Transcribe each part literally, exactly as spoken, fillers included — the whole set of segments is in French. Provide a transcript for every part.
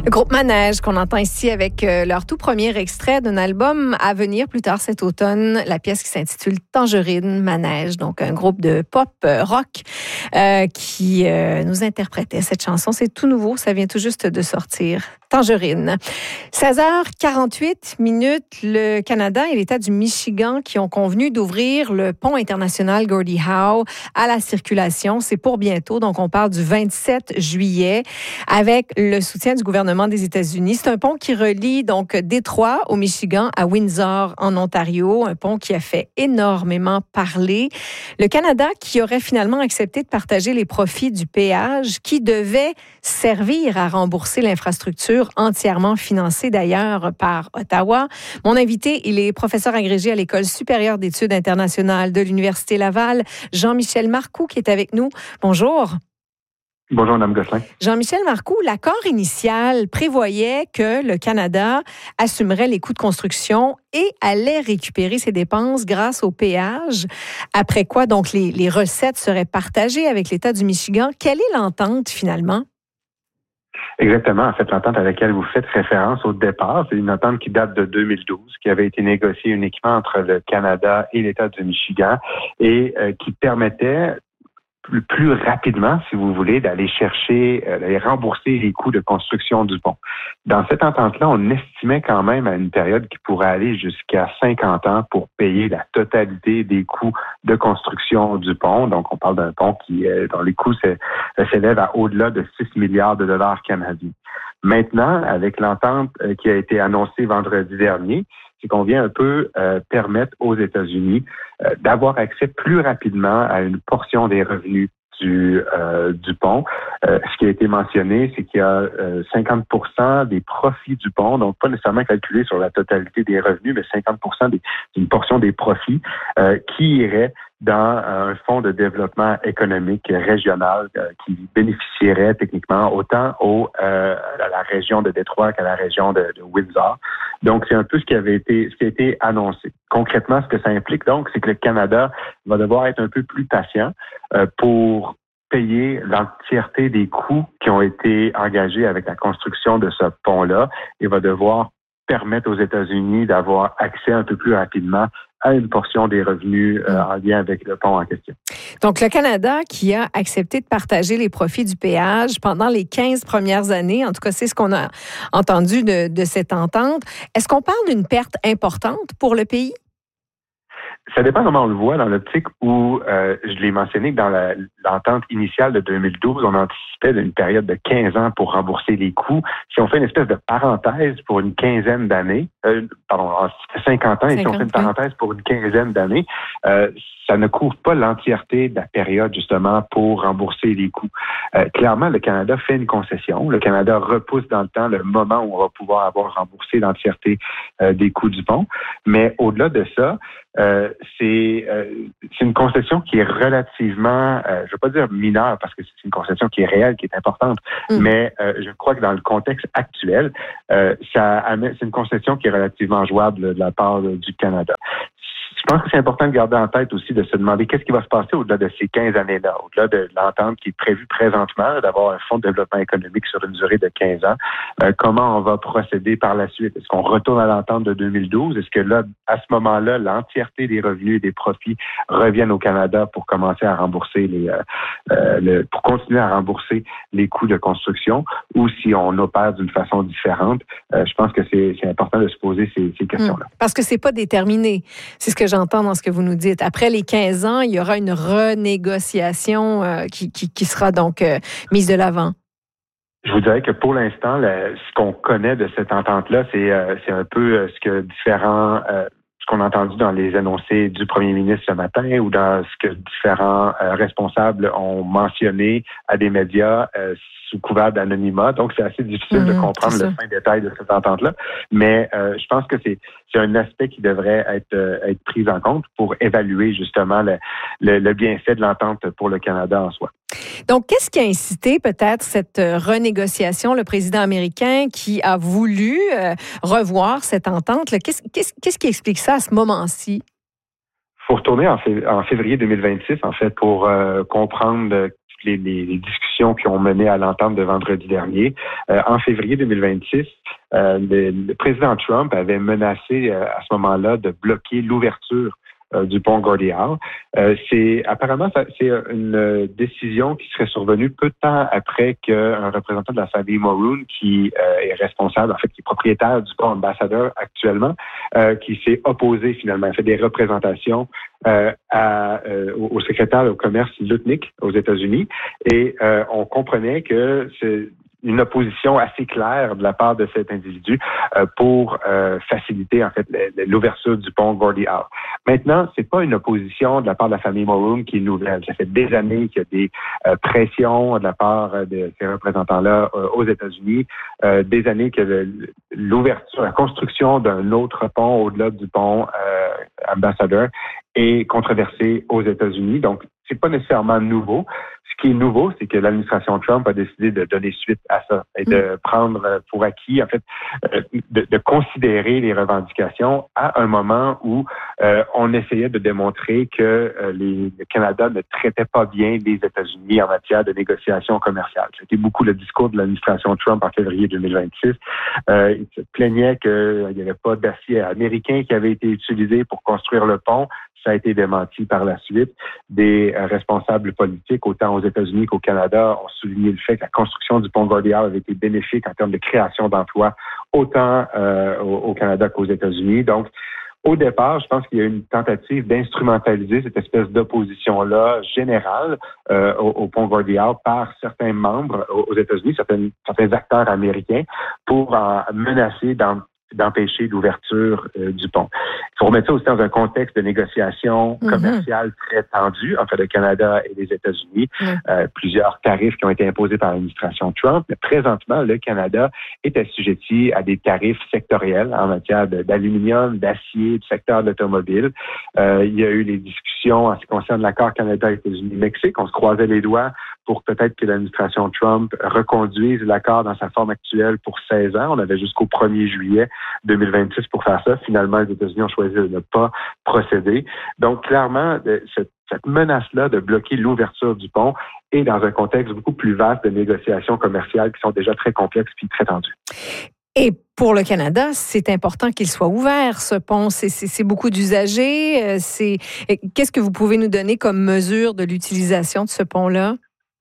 Le groupe Manège qu'on entend ici avec euh, leur tout premier extrait d'un album à venir plus tard cet automne, la pièce qui s'intitule Tangerine Manège, donc un groupe de pop euh, rock euh, qui euh, nous interprétait cette chanson. C'est tout nouveau, ça vient tout juste de sortir. Tangerine. seize heures quarante-huit minutes, le Canada et l'État du Michigan qui ont convenu d'ouvrir le pont international Gordie Howe à la circulation. C'est pour bientôt, donc on parle du vingt-sept juillet avec le soutien du gouvernement des États-Unis. C'est un pont qui relie donc Détroit au Michigan à Windsor en Ontario, un pont qui a fait énormément parler. Le Canada qui aurait finalement accepté de partager les profits du péage qui devait servir à rembourser l'infrastructure entièrement financée d'ailleurs par Ottawa. Mon invité, il est professeur agrégé à l'École supérieure d'études internationales de l'Université Laval, Jean-Michel Marcoux qui est avec nous. Bonjour. Bonjour, Mme Gosselin. Jean-Michel Marcoux, l'accord initial prévoyait que le Canada assumerait les coûts de construction et allait récupérer ses dépenses grâce au péage. Après quoi, donc, les, les recettes seraient partagées avec l'État du Michigan. Quelle est l'entente, finalement? Exactement. En fait, l'entente à laquelle vous faites référence au départ, c'est une entente qui date de deux mille douze, qui avait été négociée uniquement entre le Canada et l'État du Michigan et euh, qui permettait plus, plus rapidement, si vous voulez, d'aller chercher, euh, d'aller rembourser les coûts de construction du pont. Dans cette entente-là, on estimait quand même à une période qui pourrait aller jusqu'à cinquante ans pour payer la totalité des coûts de construction du pont. Donc, on parle d'un pont qui, euh, dont les coûts s'élèvent à au-delà de six milliards de dollars canadiens. Maintenant, avec l'entente euh, qui a été annoncée vendredi dernier, c'est qu'on vient un peu euh, permettre aux États-Unis euh, d'avoir accès plus rapidement à une portion des revenus du, euh, du pont. Euh, ce qui a été mentionné, c'est qu'il y a euh, cinquante pour cent des profits du pont, donc pas nécessairement calculé sur la totalité des revenus, mais cinquante pour cent des, d'une portion des profits euh, qui irait dans un fonds de développement économique régional euh, qui bénéficierait techniquement autant au, euh, à la région de Détroit qu'à la région de, de Windsor. Donc, c'est un peu ce qui avait été, ce qui a été annoncé. Concrètement, ce que ça implique, donc, c'est que le Canada va devoir être un peu plus patient euh, pour payer l'entièreté des coûts qui ont été engagés avec la construction de ce pont-là et va devoir permettre aux États-Unis d'avoir accès un peu plus rapidement à une portion des revenus euh, en lien avec le pont en question. Donc, le Canada qui a accepté de partager les profits du péage pendant les quinze premières années, en tout cas, c'est ce qu'on a entendu de, de cette entente. Est-ce qu'on parle d'une perte importante pour le pays? Ça dépend comment on le voit dans l'optique où, euh, je l'ai mentionné que dans la, l'entente initiale de deux mille douze, on anticipait une période de quinze ans pour rembourser les coûts. Si on fait une espèce de parenthèse pour une quinzaine d'années, euh, pardon, c'était cinquante ans, et si on fait une parenthèse pour une quinzaine d'années, euh, ça ne couvre pas l'entièreté de la période, justement, pour rembourser les coûts. Euh, clairement, le Canada fait une concession. Le Canada repousse dans le temps le moment où on va pouvoir avoir remboursé l'entièreté euh, des coûts du pont. Mais au-delà de ça, euh, c'est, euh, c'est une concession qui est relativement, euh, je ne veux pas dire mineure, parce que c'est une concession qui est réelle, qui est importante, mmh. mais euh, je crois que dans le contexte actuel, euh, ça amène, c'est une concession qui est relativement jouable de la part euh, du Canada. Je pense que c'est important de garder en tête aussi de se demander qu'est-ce qui va se passer au-delà de ces quinze années-là, au-delà de l'entente qui est prévue présentement, d'avoir un fonds de développement économique sur une durée de quinze ans. Euh, comment on va procéder par la suite? Est-ce qu'on retourne à l'entente de deux mille douze? Est-ce que là, à ce moment-là, l'entièreté des revenus et des profits reviennent au Canada pour commencer à rembourser les, euh, euh, le, pour continuer à rembourser les coûts de construction, ou si on opère d'une façon différente? Euh, je pense que c'est, c'est important de se poser ces, ces questions-là. Parce que c'est pas déterminé. C'est ce que j'entends dans ce que vous nous dites. Après les quinze ans, il y aura une renégociation euh, qui, qui, qui sera donc euh, mise de l'avant. Je vous dirais que pour l'instant, le, ce qu'on connaît de cette entente-là, c'est, euh, c'est un peu euh, ce que différents, euh, ce qu'on a entendu dans les énoncés du premier ministre ce matin ou dans ce que différents euh, responsables ont mentionné à des médias euh, sous couvert d'anonymat. Donc, c'est assez difficile mmh, de comprendre le fin détail de cette entente-là. Mais euh, je pense que c'est, c'est un aspect qui devrait être, euh, être pris en compte pour évaluer justement le, le, le bienfait de l'entente pour le Canada en soi. Donc, qu'est-ce qui a incité peut-être cette renégociation, le président américain qui a voulu euh, revoir cette entente? Là, qu'est-ce, qu'est-ce, qu'est-ce qui explique ça à ce moment-ci? Il faut retourner en, fév- en février deux mille vingt-six, en fait, pour euh, comprendre toutes les, les, les discussions qui ont mené à l'entente de vendredi dernier. Euh, en février deux mille vingt-six, euh, le, le président Trump avait menacé euh, à ce moment-là de bloquer l'ouverture Euh, du pont Gordie Howe. Euh, c'est apparemment ça, c'est une décision qui serait survenue peu de temps après qu'un représentant de la famille Mulroon, qui euh, est responsable, en fait, qui est propriétaire du pont Ambassador actuellement, euh, qui s'est opposé finalement, fait des représentations euh, à, euh, au secrétaire au commerce Lutnick aux États-Unis, et euh, on comprenait que c'est une opposition assez claire de la part de cet individu euh, pour euh, faciliter en fait l'ouverture du pont Gordie Howe. Maintenant, c'est pas une opposition de la part de la famille Mulroon qui est nouvelle. Ça fait des années qu'il y a des euh, pressions de la part de ces représentants-là euh, aux États-Unis, euh, des années que le, l'ouverture, la construction d'un autre pont au-delà du pont euh, Ambassador est controversée aux États-Unis. Donc, c'est pas nécessairement nouveau. Ce qui est nouveau, c'est que l'administration Trump a décidé de donner suite à ça et de prendre pour acquis, en fait, de, de considérer les revendications à un moment où euh, on essayait de démontrer que euh, les, le Canada ne traitait pas bien les États-Unis en matière de négociations commerciales. C'était beaucoup le discours de l'administration Trump en février deux mille vingt-six. Euh, il se plaignait qu'il n'y avait pas d'acier américain qui avait été utilisé pour construire le pont. Ça a été démenti par la suite. Des euh, responsables politiques, autant aux États-Unis qu'au Canada, ont souligné le fait que la construction du pont Gordie Howe avait été bénéfique en termes de création d'emplois, autant euh, au, au Canada qu'aux États-Unis. Donc, au départ, je pense qu'il y a eu une tentative d'instrumentaliser cette espèce d'opposition-là générale euh, au, au pont Gordie Howe par certains membres aux États-Unis, certains, certains acteurs américains, pour en menacer dans d'empêcher l'ouverture euh, du pont. Il faut remettre ça aussi dans un contexte de négociation commerciale mm-hmm. très tendue entre le Canada et les États-Unis. Mm. Euh, plusieurs tarifs qui ont été imposés par l'administration Trump. Mais présentement, le Canada est assujetti à des tarifs sectoriels en matière de, d'aluminium, d'acier, du secteur de l'automobile. Euh, il y a eu les discussions en ce qui concerne l'accord Canada-États-Unis-Mexique. On se croisait les doigts pour peut-être que l'administration Trump reconduise l'accord dans sa forme actuelle pour seize ans. On avait jusqu'au premier juillet deux mille vingt-six pour faire ça. Finalement, les États-Unis ont choisi de ne pas procéder. Donc, clairement, cette, cette menace-là de bloquer l'ouverture du pont est dans un contexte beaucoup plus vaste de négociations commerciales qui sont déjà très complexes puis très tendues. Et pour le Canada, c'est important qu'il soit ouvert, ce pont. C'est, c'est, c'est beaucoup d'usagers. C'est... Qu'est-ce que vous pouvez nous donner comme mesure de l'utilisation de ce pont-là?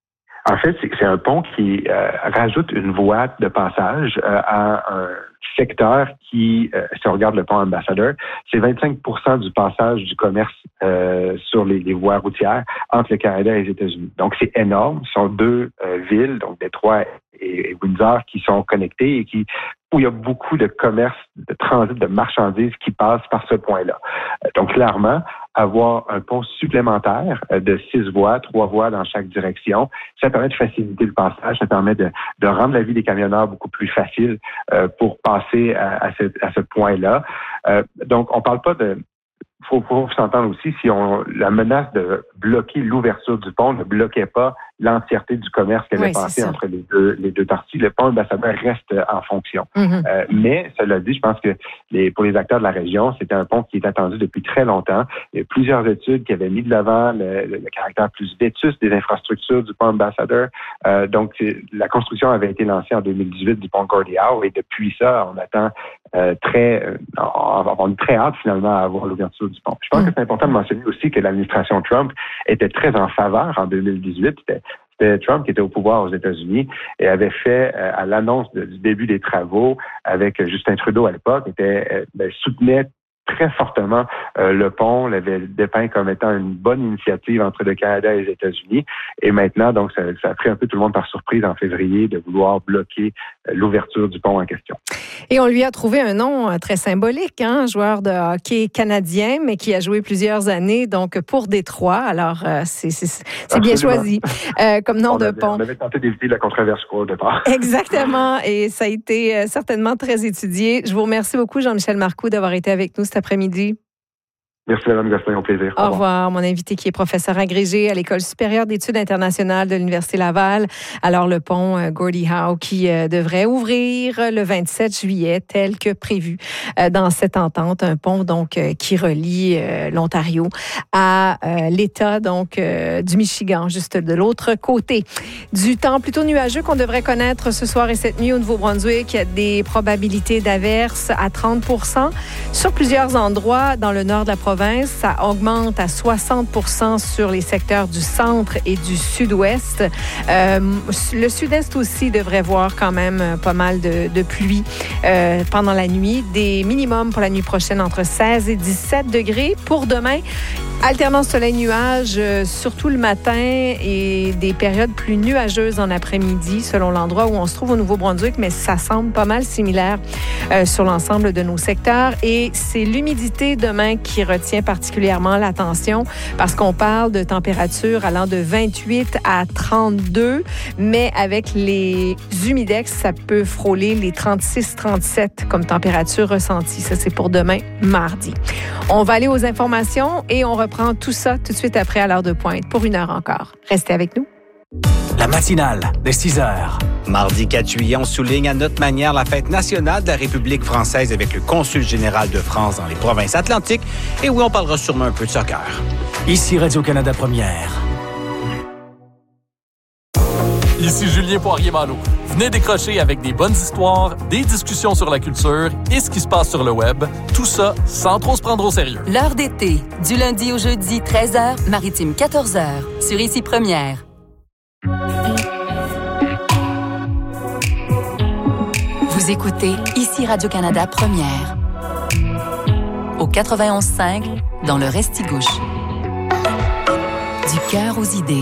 En fait, c'est, c'est un pont qui euh, rajoute une voie de passage euh, à un secteur qui, euh, si on regarde le pont Ambassador, c'est vingt-cinq pour cent du passage du commerce euh, sur les, les voies routières entre le Canada et les États-Unis. Donc, c'est énorme. Ce sont deux euh, villes, donc Détroit et, et Windsor, qui sont connectées et qui où il y a beaucoup de commerce, de transit, de marchandises qui passent par ce point-là. Donc, clairement, avoir un pont supplémentaire de six voies, trois voies dans chaque direction, ça permet de faciliter le passage, ça permet de, de rendre la vie des camionneurs beaucoup plus facile euh, pour passer à, à, ce, à ce point-là. Euh, donc, on parle pas de... Il faut, faut s'entendre aussi, si on la menace de bloquer l'ouverture du pont ne bloquait pas l'entièreté du commerce qui avait oui, passé entre les deux, les deux parties. Le pont Ambassador reste en fonction. Mm-hmm. Euh, mais, cela dit, je pense que les, pour les acteurs de la région, c'était un pont qui est attendu depuis très longtemps. Il y a plusieurs études qui avaient mis de l'avant le, le, le caractère plus vétuste des infrastructures du pont Ambassador. Euh, donc, la construction avait été lancée en deux mille dix-huit du pont Gordie Howe et depuis ça, on attend euh, très, euh, on, on est très hâte finalement à avoir l'ouverture du pont. Je pense mm-hmm. que c'est important de mentionner aussi que l'administration Trump était très en faveur en deux mille dix-huit. C'était, c'était Trump qui était au pouvoir aux États-Unis et avait fait, euh, à l'annonce de, du début des travaux avec Justin Trudeau à l'époque, était, euh, ben, soutenait très fortement euh, le pont, l'avait dépeint comme étant une bonne initiative entre le Canada et les États-Unis. Et maintenant, donc, ça, ça a pris un peu tout le monde par surprise en février de vouloir bloquer euh, l'ouverture du pont en question. Et on lui a trouvé un nom très symbolique, hein, joueur de hockey canadien, mais qui a joué plusieurs années donc pour Détroit. Alors, euh, c'est, c'est, c'est bien choisi euh, comme nom on de avait, pont. On avait tenté d'éviter la controverse au départ. Exactement, et ça a été euh, certainement très étudié. Je vous remercie beaucoup, Jean-Michel Marcoux, d'avoir été avec nous cet après-midi. Merci, Mme Gosselin, au plaisir. Au, Au revoir. revoir. Mon invité qui est professeur agrégé à l'École supérieure d'études internationales de l'Université Laval. Alors, le pont euh, Gordie Howe qui euh, devrait ouvrir le vingt-sept juillet, tel que prévu euh, dans cette entente. Un pont, donc, euh, qui relie euh, l'Ontario à euh, l'État, donc, euh, du Michigan, juste de l'autre côté. Du temps plutôt nuageux qu'on devrait connaître ce soir et cette nuit au Nouveau-Brunswick. Il y a des probabilités d'averses à trente pour cent sur plusieurs endroits dans le nord de la province. Ça augmente à soixante pour cent sur les secteurs du centre et du sud-ouest. Euh, le sud-est aussi devrait voir quand même pas mal de, de pluie euh, pendant la nuit. Des minimums pour la nuit prochaine entre seize et dix-sept degrés. Pour demain, alternance soleil-nuage, euh, surtout le matin, et des périodes plus nuageuses en après-midi selon l'endroit où on se trouve au Nouveau-Brunswick, mais ça semble pas mal similaire euh, sur l'ensemble de nos secteurs. Et c'est l'humidité demain qui retient particulièrement l'attention parce qu'on parle de températures allant de vingt-huit à trente-deux, mais avec les humidex, ça peut frôler les trente-six trente-sept comme température ressentie. Ça, c'est pour demain, mardi. On va aller aux informations et on reprend tout ça tout de suite après à l'heure de pointe pour une heure encore. Restez avec nous. La matinale de six heures. Mardi quatre juillet, on souligne à notre manière la fête nationale de la République française avec le consul général de France dans les provinces atlantiques et où on parlera sûrement un peu de soccer. Ici Radio-Canada Première. Ici Julien Poirier-Malo. Venez décrocher avec des bonnes histoires, des discussions sur la culture et ce qui se passe sur le web. Tout ça sans trop se prendre au sérieux. L'heure d'été, du lundi au jeudi, treize heures, maritime quatorze heures, sur Ici Première. Vous écoutez Ici Radio-Canada Première. Au quatre-vingt-onze cinq, dans le Restigouche. Du cœur aux idées.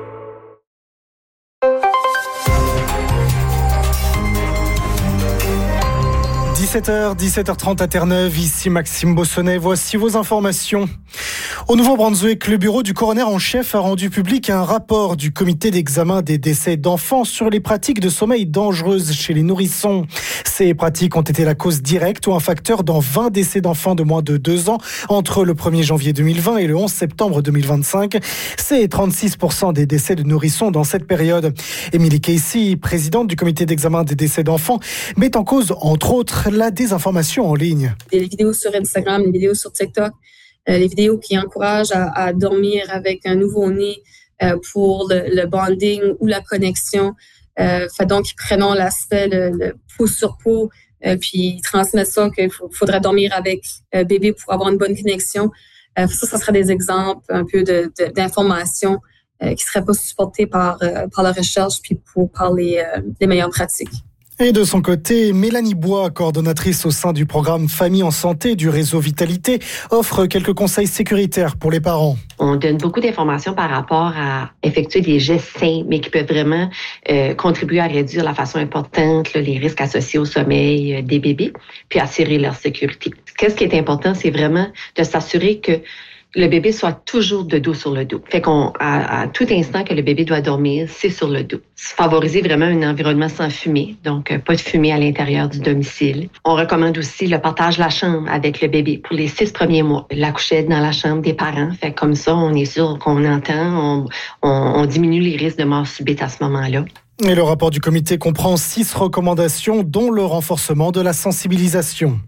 dix-sept heures, dix-sept heures trente à Terre-Neuve, ici Maxime Bossonnet. Voici vos informations. Au Nouveau-Brunswick, le bureau du coroner en chef a rendu public un rapport du comité d'examen des décès d'enfants sur les pratiques de sommeil dangereuses chez les nourrissons. Ces pratiques ont été la cause directe ou un facteur dans vingt décès d'enfants de moins de deux ans entre le premier janvier deux mille vingt et le onze septembre deux mille vingt-cinq. C'est trente-six pour cent des décès de nourrissons dans cette période. Emily Casey, présidente du comité d'examen des décès d'enfants, met en cause, entre autres, la désinformation en ligne. Des vidéos sur Instagram, des vidéos sur TikTok, euh, les vidéos qui encouragent à, à dormir avec un nouveau-né euh, pour le, le bonding ou la connexion. Euh, fait donc, ils prennent l'aspect, le, le peau sur peau, euh, puis ils transmettent ça qu'il faut, faudrait dormir avec euh, bébé pour avoir une bonne connexion. Euh, ça, ça serait des exemples un peu de, de, d'informations euh, qui ne seraient pas supportées par, euh, par la recherche puis pour, par les, euh, les meilleures pratiques. Et de son côté, Mélanie Bois, coordonnatrice au sein du programme Famille en santé du réseau Vitalité, offre quelques conseils sécuritaires pour les parents. On donne beaucoup d'informations par rapport à effectuer des gestes sains, mais qui peuvent vraiment euh, contribuer à réduire la façon importante là, les risques associés au sommeil euh, des bébés, puis assurer leur sécurité. Qu'est-ce qui est important, c'est vraiment de s'assurer que le bébé soit toujours de dos sur le dos. Fait qu'on, à, à tout instant que le bébé doit dormir, c'est sur le dos. Favoriser vraiment un environnement sans fumée, donc pas de fumée à l'intérieur du domicile. On recommande aussi le partage de la chambre avec le bébé pour les six premiers mois. La couchette dans la chambre des parents. Fait comme ça, on est sûr qu'on entend, on, on, on diminue les risques de mort subite à ce moment-là. Et le rapport du comité comprend six recommandations, dont le renforcement de la sensibilisation.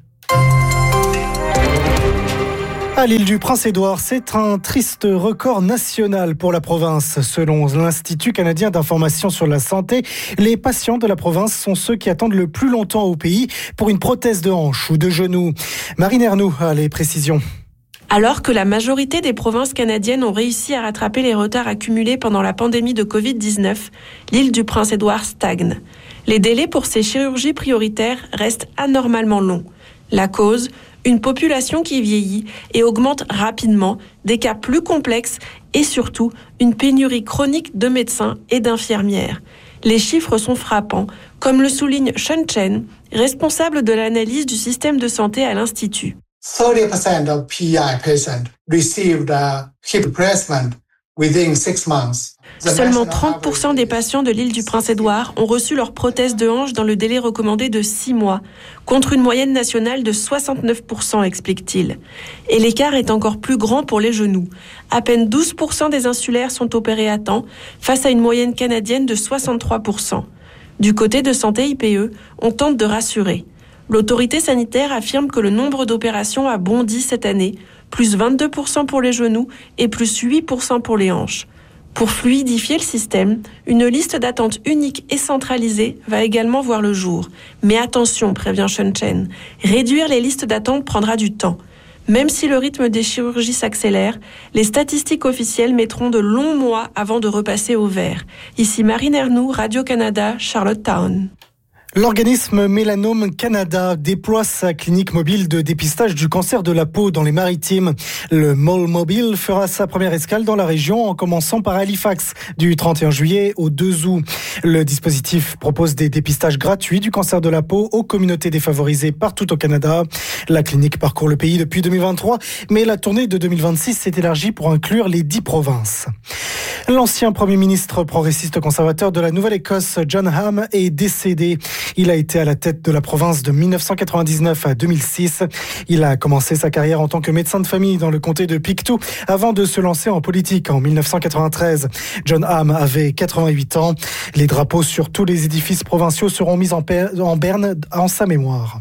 À l'île du Prince-Édouard, c'est un triste record national pour la province. Selon l'Institut canadien d'information sur la santé, les patients de la province sont ceux qui attendent le plus longtemps au pays pour une prothèse de hanche ou de genou. Marine Ernoux a les précisions. Alors que la majorité des provinces canadiennes ont réussi à rattraper les retards accumulés pendant la pandémie de covid dix-neuf, l'île du Prince-Édouard stagne. Les délais pour ces chirurgies prioritaires restent anormalement longs. La cause ? Une population qui vieillit et augmente rapidement, des cas plus complexes et surtout une pénurie chronique de médecins et d'infirmières. Les chiffres sont frappants, comme le souligne Sean Chen, responsable de l'analyse du système de santé à l'Institut. thirty percent of P I patients received a hip replacement Seulement trente pour cent des patients de l'île du Prince-Édouard ont reçu leur prothèse de hanche dans le délai recommandé de six mois, contre une moyenne nationale de soixante-neuf pour cent, explique-t-il. Et l'écart est encore plus grand pour les genoux. À peine douze pour cent des insulaires sont opérés à temps, face à une moyenne canadienne de soixante-trois pour cent. Du côté de Santé I P E, on tente de rassurer. L'autorité sanitaire affirme que le nombre d'opérations a bondi cette année, plus vingt-deux pour cent pour les genoux et plus huit pour cent pour les hanches. Pour fluidifier le système, une liste d'attente unique et centralisée va également voir le jour. Mais attention, prévient Sean Chen, réduire les listes d'attente prendra du temps. Même si le rythme des chirurgies s'accélère, les statistiques officielles mettront de longs mois avant de repasser au vert. Ici Marine Ernoux, Radio-Canada, Charlottetown. L'organisme Mélanome Canada déploie sa clinique mobile de dépistage du cancer de la peau dans les Maritimes. Le Mole Mobile fera sa première escale dans la région en commençant par Halifax du trente et un juillet au deux août. Le dispositif propose des dépistages gratuits du cancer de la peau aux communautés défavorisées partout au Canada. La clinique parcourt le pays depuis deux mille vingt-trois, mais la tournée de deux mille vingt-six s'est élargie pour inclure les dix provinces. L'ancien Premier ministre progressiste conservateur de la Nouvelle-Écosse, John Ham, est décédé. Il a été à la tête de la province de mille neuf cent quatre-vingt-dix-neuf à deux mille six. Il a commencé sa carrière en tant que médecin de famille dans le comté de Pictou avant de se lancer en politique en mille neuf cent quatre-vingt-treize. John Ham avait quatre-vingt-huit ans. Les drapeaux sur tous les édifices provinciaux seront mis en, per- en berne en sa mémoire.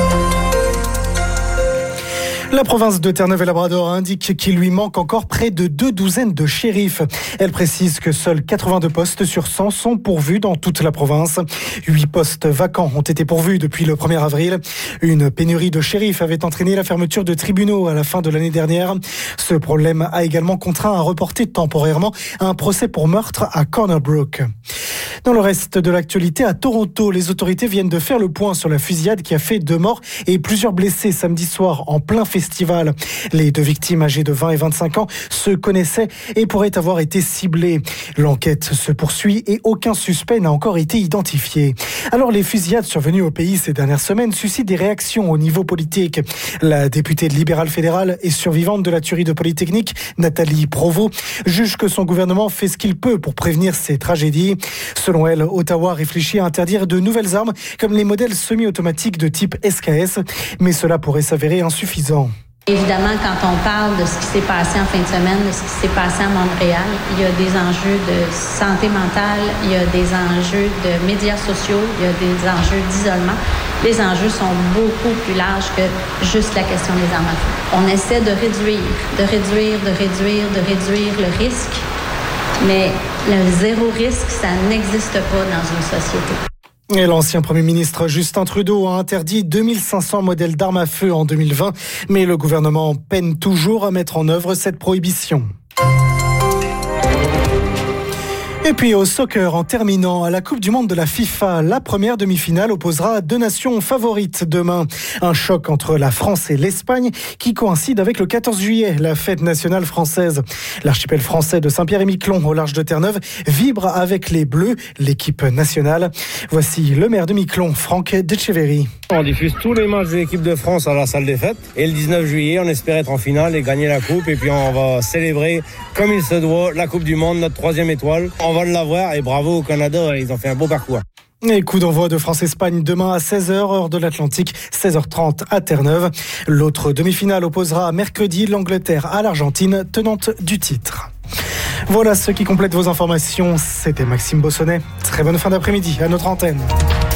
La province de Terre-Neuve-et-Labrador indique qu'il lui manque encore près de deux douzaines de shérifs. Elle précise que seuls quatre-vingt-deux postes sur cent sont pourvus dans toute la province. Huit postes vacants ont été pourvus depuis le premier avril. Une pénurie de shérifs avait entraîné la fermeture de tribunaux à la fin de l'année dernière. Ce problème a également contraint à reporter temporairement un procès pour meurtre à Corner Brook. Dans le reste de l'actualité, à Toronto, les autorités viennent de faire le point sur la fusillade qui a fait deux morts et plusieurs blessés samedi soir en plein festival. Les deux victimes âgées de vingt et vingt-cinq ans se connaissaient et pourraient avoir été ciblées. L'enquête se poursuit et aucun suspect n'a encore été identifié. Alors les fusillades survenues au pays ces dernières semaines suscitent des réactions au niveau politique. La députée libérale fédérale et survivante de la tuerie de Polytechnique, Nathalie Provost, juge que son gouvernement fait ce qu'il peut pour prévenir ces tragédies. Selon elle, Ottawa réfléchit à interdire de nouvelles armes comme les modèles semi-automatiques de type S K S, mais cela pourrait s'avérer insuffisant. Évidemment, quand on parle de ce qui s'est passé en fin de semaine, de ce qui s'est passé à Montréal, il y a des enjeux de santé mentale, il y a des enjeux de médias sociaux, il y a des enjeux d'isolement. Les enjeux sont beaucoup plus larges que juste la question des armes à feu. On essaie de réduire, de réduire, de réduire, de réduire le risque, mais le zéro risque, ça n'existe pas dans une société. Et l'ancien Premier ministre Justin Trudeau a interdit deux mille cinq cents modèles d'armes à feu en deux mille vingt, mais le gouvernement peine toujours à mettre en œuvre cette prohibition. Et puis au soccer, en terminant, à la Coupe du Monde de la FIFA, la première demi-finale opposera deux nations favorites demain. Un choc entre la France et l'Espagne qui coïncide avec le quatorze juillet, la fête nationale française. L'archipel français de Saint-Pierre-et-Miquelon, au large de Terre-Neuve, vibre avec les Bleus, l'équipe nationale. Voici le maire de Miquelon, Franck Decheverry. On diffuse tous les matchs de l'équipe de France à la salle des fêtes. Et le dix-neuf juillet, on espère être en finale et gagner la coupe. Et puis on va célébrer comme il se doit la Coupe du Monde, notre troisième étoile. On va l'avoir et bravo au Canada, ils ont fait un beau parcours. Et coup d'envoi de France-Espagne demain à seize heures, heure de l'Atlantique, seize heures trente à Terre-Neuve. L'autre demi-finale opposera mercredi l'Angleterre à l'Argentine, tenante du titre. Voilà ce qui complète vos informations. C'était Maxime Bossonnet. Très bonne fin d'après-midi à notre antenne.